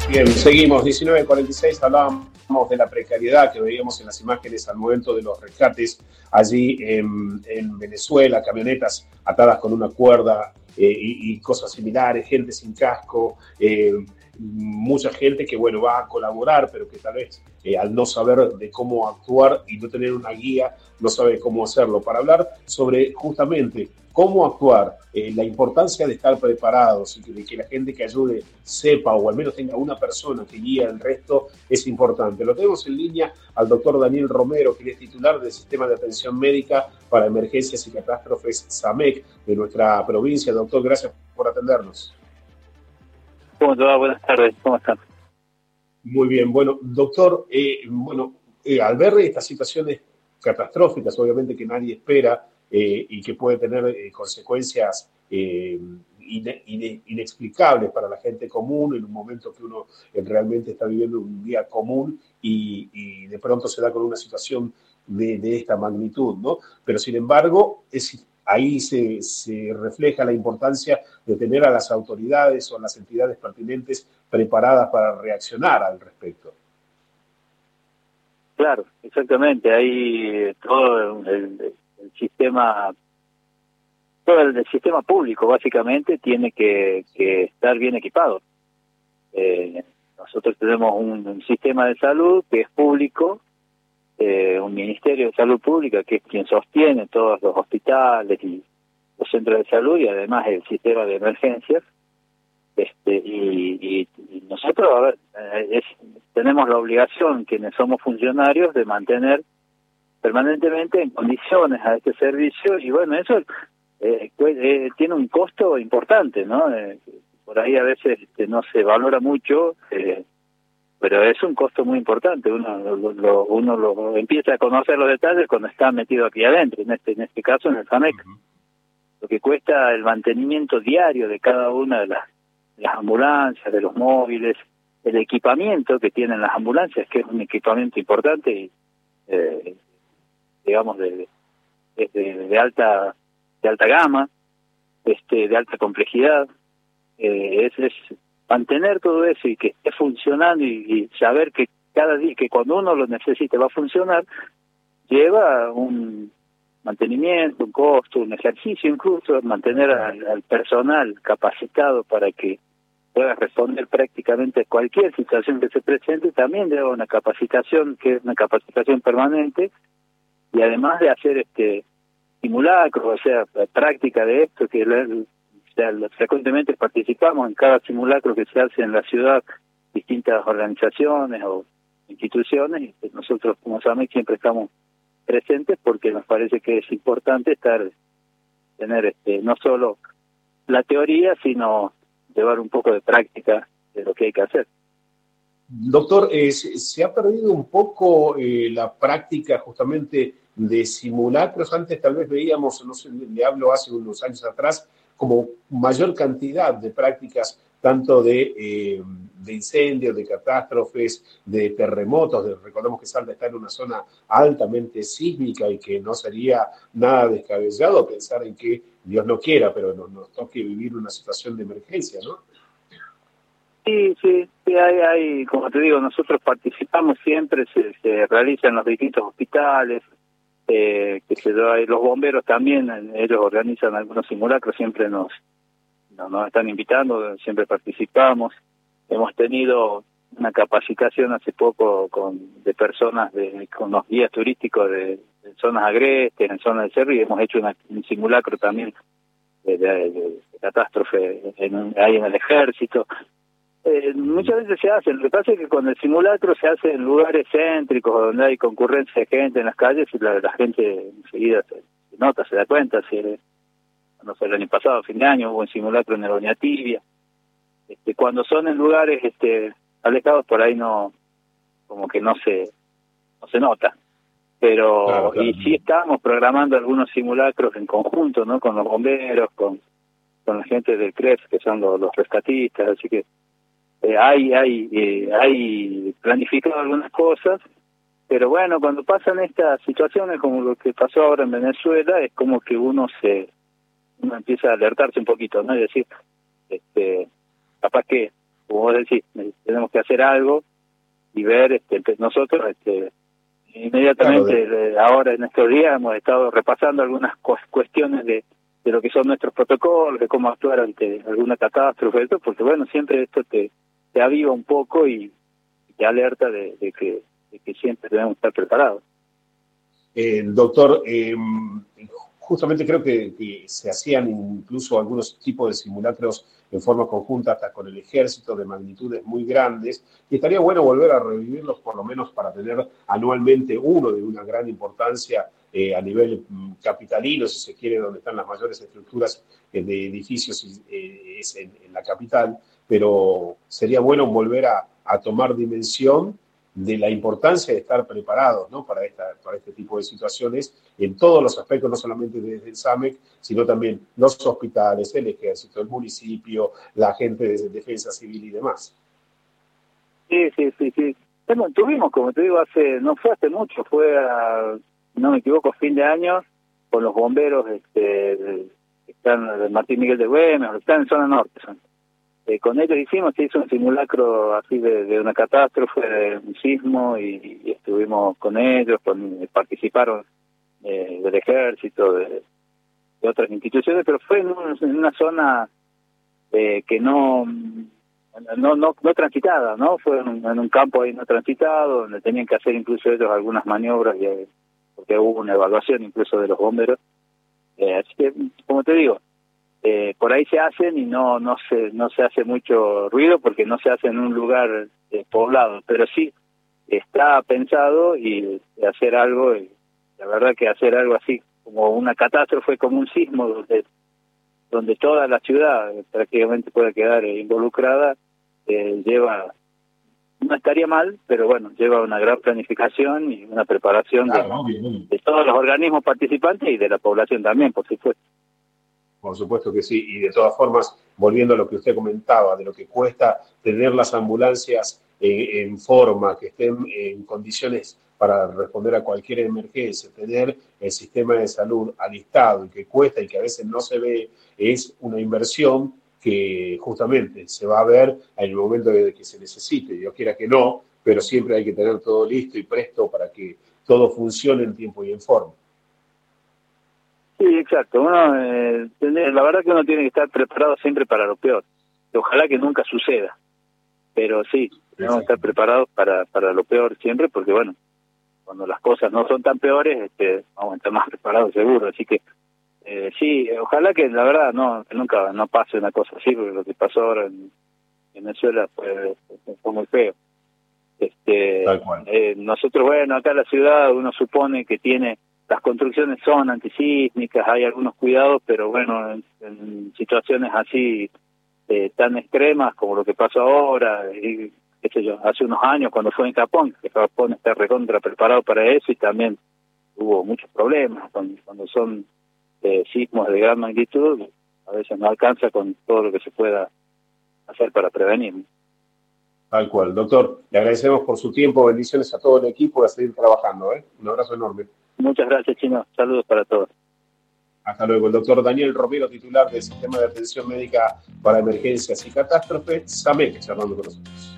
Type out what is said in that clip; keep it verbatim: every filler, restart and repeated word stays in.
Bien, seguimos, diecinueve cuarenta y seis, hablábamos de la precariedad que veíamos en las imágenes al momento de los rescates allí en, en Venezuela, camionetas atadas con una cuerda eh, y, y cosas similares, gente sin casco, eh, mucha gente que, bueno, va a colaborar, pero que tal vez eh, al no saber de cómo actuar y no tener una guía, no sabe cómo hacerlo. Para hablar sobre justamente cómo actuar, eh, la importancia de estar preparados y que, de que la gente que ayude sepa o al menos tenga una persona que guíe al resto es importante. Lo tenemos en línea al doctor Daniel Romero, que es titular del Sistema de Atención Médica para Emergencias y Catástrofes SAMEC de nuestra provincia. Doctor, gracias por atendernos. ¿Cómo te va? Buenas tardes, ¿cómo están? Muy bien, bueno, doctor, eh, bueno, eh, al ver estas situaciones catastróficas, obviamente que nadie espera, eh, y que puede tener eh, consecuencias eh, ine, ine, inexplicables para la gente común en un momento que uno eh, realmente está viviendo un día común y, y de pronto se da con una situación de, de esta magnitud, ¿no? Pero sin embargo, es, ahí se, se refleja la importancia de tener a las autoridades o a las entidades pertinentes preparadas para reaccionar al respecto. Claro, exactamente. Hay todo el, el, el sistema, todo el, el sistema público básicamente tiene que, que estar bien equipado. Eh, nosotros tenemos un, un sistema de salud que es público, eh, un ministerio de salud pública que es quien sostiene todos los hospitales y los centros de salud y además el sistema de emergencias. Este, y, y, y nosotros, a ver, es, tenemos la obligación, quienes somos funcionarios, de mantener permanentemente en condiciones a este servicio, y bueno, eso eh, eh, tiene un costo importante, ¿no? Eh, por ahí a veces este, no se valora mucho, eh, pero es un costo muy importante. Uno lo, lo, uno lo empieza a conocer los detalles cuando está metido aquí adentro, en este, en este caso en el SAMEC. Uh-huh. Lo que cuesta el mantenimiento diario de cada una de las las ambulancias, de los móviles, el equipamiento que tienen las ambulancias, que es un equipamiento importante y eh, digamos de, de, de, de alta de alta gama, este de alta complejidad, eh, es, es mantener todo eso y que esté funcionando y, y saber que cada día, que cuando uno lo necesite va a funcionar, lleva un mantenimiento, un costo, un ejercicio incluso, mantener al, al personal capacitado para que pueda responder prácticamente a cualquier situación que se presente, también lleva una capacitación que es una capacitación permanente, y además de hacer este simulacro, o sea, la práctica de esto, que la, o sea, frecuentemente participamos en cada simulacro que se hace en la ciudad, distintas organizaciones o instituciones, y pues nosotros como SAMEC siempre estamos presentes porque nos parece que es importante estar, tener este no solo la teoría, sino llevar un poco de práctica de lo que hay que hacer. Doctor, eh, se, se ha perdido un poco eh, la práctica justamente de simulacros. Antes tal vez veíamos, no sé, le hablo hace unos años atrás, como mayor cantidad de prácticas, tanto de, eh, de incendios, de catástrofes, de terremotos. De, recordemos que Salta está en una zona altamente sísmica y que no sería nada descabellado pensar en que, Dios no quiera, pero nos, nos toque vivir una situación de emergencia, ¿no? Sí, sí, sí, hay, hay, como te digo, nosotros participamos siempre, se, se realizan los distintos hospitales, eh, que se da, los bomberos también, ellos organizan algunos simulacros, siempre nos, nos, nos están invitando, siempre participamos. Hemos tenido una capacitación hace poco con de personas, de, con los guías turísticos de, de zonas agrestes, en zonas de cerro, y hemos hecho una, un simulacro también de, de, de, de catástrofe en, ahí en el ejército. Eh, muchas veces se hace, lo que pasa es que con el simulacro se hace en lugares céntricos donde hay concurrencia de gente en las calles y la, la gente enseguida se, se nota, se da cuenta. Si, no sé, el año pasado, fin de año, hubo un simulacro en Doña Tibia. Este, cuando son en lugares este, alejados, por ahí no, como que no se, no se nota. Pero, claro, claro. Y sí estamos programando algunos simulacros en conjunto, ¿no? Con los bomberos, con, con la gente del C R E F, que son los, los rescatistas, así que Eh, hay hay eh, hay planificado algunas cosas, pero bueno, cuando pasan estas situaciones como lo que pasó ahora en Venezuela, es como que uno se uno empieza a alertarse un poquito, ¿no? Es decir, este capaz que como vos decís, tenemos que hacer algo y ver, este, nosotros este, inmediatamente, claro, de... ahora en estos días hemos estado repasando algunas cuestiones de, de lo que son nuestros protocolos, de cómo actuar ante alguna catástrofe, esto, porque bueno, siempre esto te, te aviva un poco y te alerta de, de, que, de que siempre debemos estar preparados. Eh, doctor, eh, justamente creo que, que se hacían incluso algunos tipos de simulacros en forma conjunta hasta con el ejército de magnitudes muy grandes, y estaría bueno volver a revivirlos por lo menos para tener anualmente uno de una gran importancia eh, a nivel mm, capitalino, si se quiere, donde están las mayores estructuras eh, de edificios eh, es en, en la capital, pero sería bueno volver a, a tomar dimensión de la importancia de estar preparados, ¿no? para, esta, para este tipo de situaciones en todos los aspectos, no solamente desde el SAMEC, sino también los hospitales, el ejército, el municipio, la gente de defensa civil y demás. Sí, sí, sí, sí. Bueno, tuvimos, como te digo, hace no fue hace mucho, fue, a, no me equivoco, fin de año, con los bomberos este, que están de Martín Miguel de Güemes, están en zona norte, son. Eh, con ellos hicimos, se hizo un simulacro así de, de una catástrofe, de un sismo, y, y estuvimos con ellos, con, participaron eh, del ejército, de, de otras instituciones, pero fue en, un, en una zona eh, que no, no no no transitada, ¿no? Fue en un, en un campo ahí no transitado, donde tenían que hacer incluso ellos algunas maniobras, y, porque hubo una evaluación incluso de los bomberos. Eh, así que, como te digo, Eh, por ahí se hacen y no no se no se hace mucho ruido porque no se hace en un lugar eh, poblado, pero sí está pensado y hacer algo, y la verdad que hacer algo así como una catástrofe, como un sismo donde donde toda la ciudad prácticamente puede quedar involucrada, eh, lleva, no estaría mal, pero bueno, lleva una gran planificación y una preparación claro, de, no, de todos los organismos participantes y de la población también, por supuesto. Por supuesto que sí, y de todas formas, volviendo a lo que usted comentaba, de lo que cuesta tener las ambulancias en, en forma, que estén en condiciones para responder a cualquier emergencia, tener el sistema de salud alistado y que cuesta y que a veces no se ve, es una inversión que justamente se va a ver en el momento de que se necesite. Dios quiera que no, pero siempre hay que tener todo listo y presto para que todo funcione en tiempo y en forma. Sí, exacto. Uno, eh, la verdad que uno tiene que estar preparado siempre para lo peor. Ojalá que nunca suceda. Pero sí, tenemos que estar preparados para, para lo peor siempre, porque bueno, cuando las cosas no son tan peores, este, vamos a estar más preparados seguro. Así que eh, sí, ojalá que la verdad no que nunca no pase una cosa así, porque lo que pasó ahora en, en Venezuela fue, fue muy feo. Este, eh, nosotros, bueno, acá en la ciudad uno supone que tiene, las construcciones son antisísmicas, hay algunos cuidados, pero bueno, en, en situaciones así eh, tan extremas como lo que pasó ahora, y, qué sé yo, hace unos años cuando fue en Japón, que Japón está recontra preparado para eso, y también hubo muchos problemas cuando, cuando son eh, sismos de gran magnitud, a veces no alcanza con todo lo que se pueda hacer para prevenir. Tal cual. Doctor, le agradecemos por su tiempo, bendiciones a todo el equipo y a seguir trabajando. ¿eh? Un abrazo enorme. Muchas gracias, Chino. Saludos para todos. Hasta luego. El doctor Daniel Romero, titular del Sistema de Atención Médica para Emergencias y Catástrofes, SAMEC, charlando con nosotros.